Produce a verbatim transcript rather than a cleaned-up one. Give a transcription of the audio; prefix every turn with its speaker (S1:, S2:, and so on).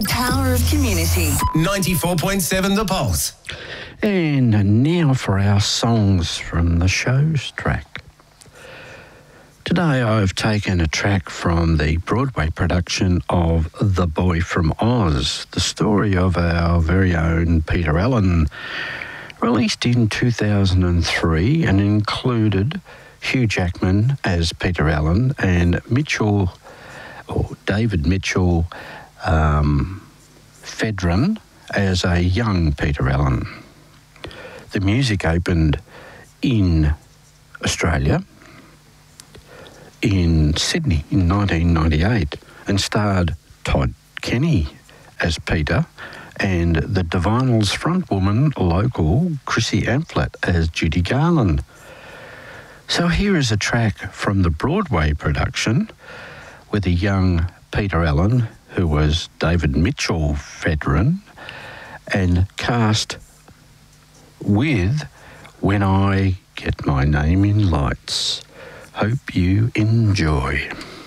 S1: The power of community.
S2: ninety-four point seven The Pulse.
S3: And now for our songs from the show's track. Today I've taken a track from the Broadway production of The Boy from Oz, the story of our very own Peter Allen, released in two thousand three and included Hugh Jackman as Peter Allen and Mitchell, or David Mitchell um, Fedrin as a young Peter Allen. The music opened in Australia, in Sydney in nineteen ninety-eight, and starred Todd Kenny as Peter and the Divinals frontwoman, local Chrissy Amphlett as Judy Garland. So here is a track from the Broadway production with a young Peter Allen, who was David Mitchell Fedrin, and cast with When I Get My Name in Lights. Hope you enjoy.